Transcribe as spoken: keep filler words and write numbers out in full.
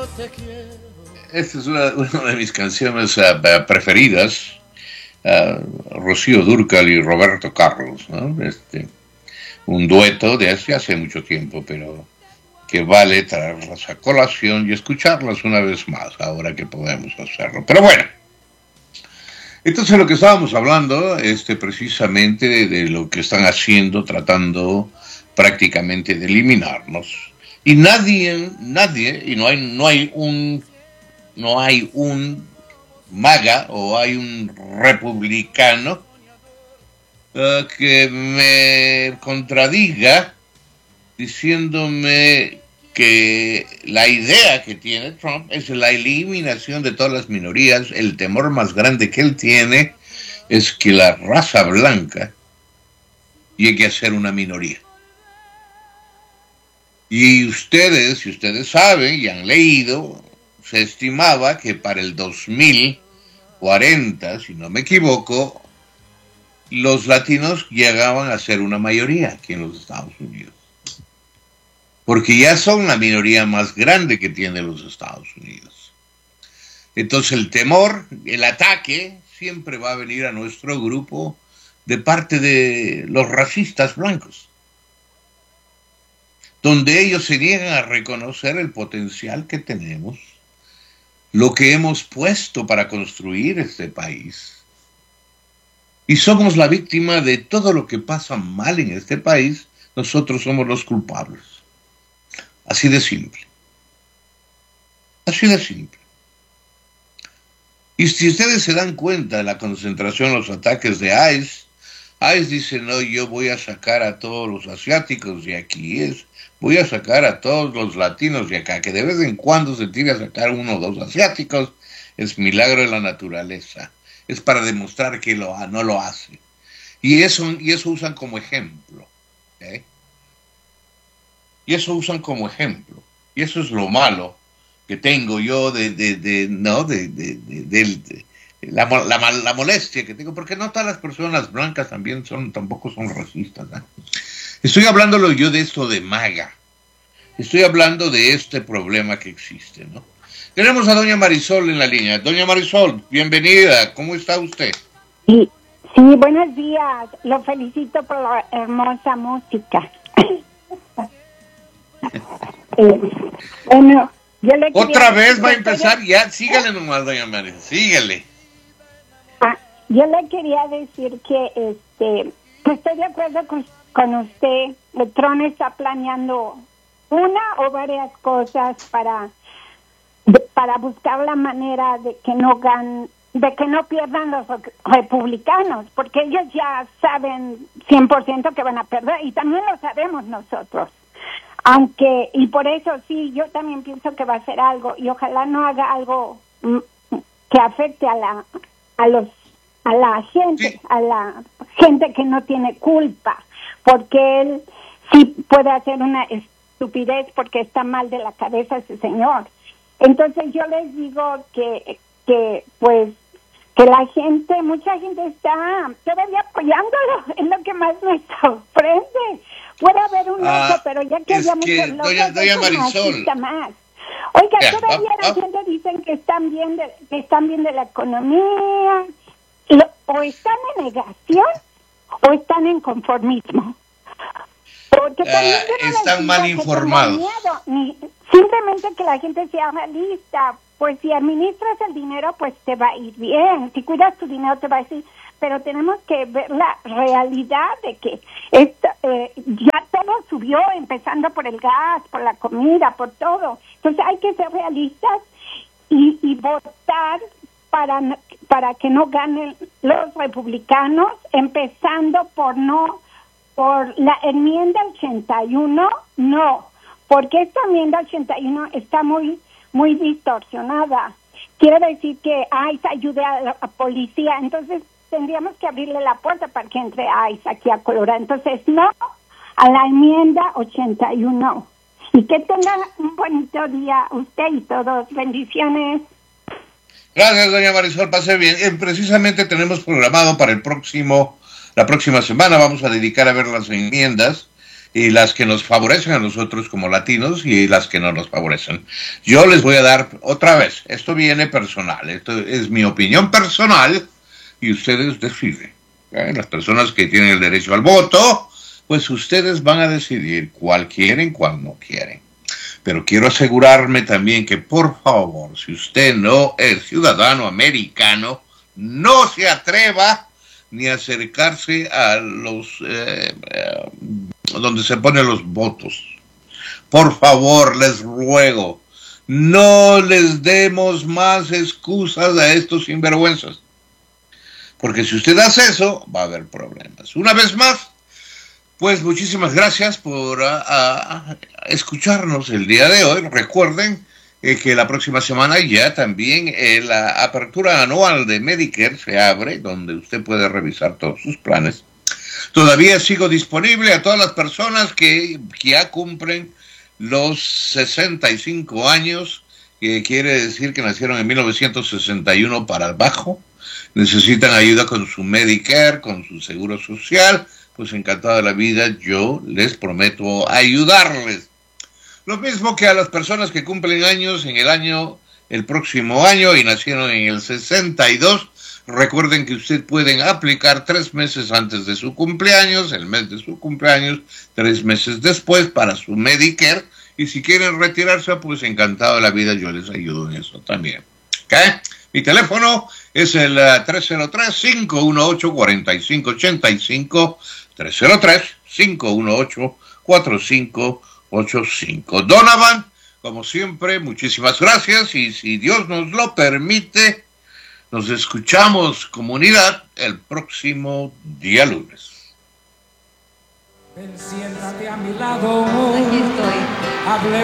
Esta es una, una de mis canciones uh, preferidas, uh, Rocío Dúrcal y Roberto Carlos, ¿no? Este, un dueto de hace, hace mucho tiempo, pero que vale traerlas a colación y escucharlas una vez más, ahora que podemos hacerlo. Pero bueno, entonces lo que estábamos hablando, este, precisamente de, de lo que están haciendo, tratando prácticamente de eliminarnos. Y nadie, nadie, y no hay, no hay un, no hay un maga o hay un republicano uh, que me contradiga diciéndome que la idea que tiene Trump es la eliminación de todas las minorías. El temor más grande que él tiene es que la raza blanca llegue a ser una minoría. Y ustedes, si ustedes saben y han leído, se estimaba que para el dos mil cuarenta, si no me equivoco, los latinos llegaban a ser una mayoría aquí en los Estados Unidos. Porque ya son la minoría más grande que tiene los Estados Unidos. Entonces el temor, el ataque, siempre va a venir a nuestro grupo de parte de los racistas blancos, donde ellos se niegan a reconocer el potencial que tenemos, lo que hemos puesto para construir este país. Y somos la víctima de todo lo que pasa mal en este país. Nosotros somos los culpables. Así de simple. Así de simple. Y si ustedes se dan cuenta de la concentración, los ataques de ICE, ICE dice, no, yo voy a sacar a todos los asiáticos de aquí, es, voy a sacar a todos los latinos de acá, que de vez en cuando se tire a sacar uno o dos asiáticos, es milagro de la naturaleza. Es para demostrar que lo, no lo hace. Y eso, y eso usan como ejemplo. ¿eh? Y eso usan como ejemplo. Y eso es lo malo que tengo yo de, de, de no, de, de, de, de, de la, la, la molestia que tengo, porque no todas las personas blancas también son, tampoco son racistas. ¿eh? Estoy hablándolo yo de esto de MAGA. Estoy hablando de este problema que existe, ¿no? Tenemos a doña Marisol en la línea. Doña Marisol, bienvenida. ¿Cómo está usted? Sí, sí, buenos días. Lo felicito por la hermosa música. eh, bueno, yo le Otra vez va a empezar. Ya, sígale nomás, doña Marisol. Sígale. Ah, yo le quería decir que este, que estoy de acuerdo con, con usted. Trump está planeando una o varias cosas para... De, para buscar la manera de que no gan, de que no pierdan los republicanos, porque ellos ya saben cien por ciento que van a perder, y también lo sabemos nosotros. Aunque, y por eso sí, yo también pienso que va a hacer algo, y ojalá no haga algo mm, que afecte a la, a los, a la gente, sí. a la gente que no tiene culpa, porque él sí puede hacer una estupidez porque está mal de la cabeza ese señor. Entonces yo les digo que, que pues, que la gente, mucha gente está todavía apoyándolo, es lo que más me sorprende. Puede haber un ah, oso, pero ya que haya muchos locos, doña, doña Marisol. Más. Oiga, yeah, todavía ah, la ah. gente dicen que están bien de, que están bien de la economía, lo, o están en negación, o están en conformismo. Porque también uh, están mal informados. Miedo, ni, simplemente que la gente sea realista. Pues si administras el dinero, pues te va a ir bien. Si cuidas tu dinero, te va a ir. Pero tenemos que ver la realidad de que esto, eh, ya todo subió, empezando por el gas, por la comida, por todo. Entonces hay que ser realistas y, y votar para, para que no ganen los republicanos, empezando por no... Por la enmienda ochenta y uno, no, porque esta enmienda ochenta y uno está muy muy distorsionada. Quiere decir que ICE ayude a la a policía, entonces tendríamos que abrirle la puerta para que entre ICE aquí a Colorado. Entonces, no a la enmienda ochenta y uno. Y que tengan un bonito día usted y todos. Bendiciones. Gracias, doña Marisol, pase bien. Eh, precisamente tenemos programado para el próximo... La próxima semana vamos a dedicar a ver las enmiendas y las que nos favorecen a nosotros como latinos y las que no nos favorecen. Yo les voy a dar otra vez, esto viene personal, esto es mi opinión personal y ustedes deciden. ¿Eh? Las personas que tienen el derecho al voto, pues ustedes van a decidir cuál quieren, cuál no quieren. Pero quiero asegurarme también que, por favor, si usted no es ciudadano americano, no se atreva ni a acercarse a los eh, eh, donde se ponen los votos. Por favor, les ruego, no les demos más excusas a estos sinvergüenzas. Porque si usted hace eso, va a haber problemas. Una vez más, pues muchísimas gracias por uh, uh, escucharnos el día de hoy. Recuerden eh, que la próxima semana ya también eh, la apertura anual de Medicare se abre, donde usted puede revisar todos sus planes. Todavía sigo disponible a todas las personas que, que ya cumplen los sesenta y cinco años, que quiere decir que nacieron en mil novecientos sesenta y uno para abajo. Necesitan ayuda con su Medicare, con su seguro social. Pues encantado de la vida, yo les prometo ayudarles. Lo mismo que a las personas que cumplen años en el año, el próximo año y nacieron en el sesenta y dos. Recuerden que usted pueden aplicar tres meses antes de su cumpleaños, el mes de su cumpleaños, tres meses después para su Medicare. Y si quieren retirarse, pues encantado de la vida, yo les ayudo en eso también. ¿Ok? Mi teléfono es el uh, tres cero tres, cinco uno ocho, cuatro cinco ocho cinco, tres cero tres, cinco uno ocho, cuatro cinco ocho cinco. Donovan, como siempre, muchísimas gracias y si Dios nos lo permite, nos escuchamos, comunidad, el próximo día lunes. Ven, siéntate a mi lado. Aquí estoy. Hable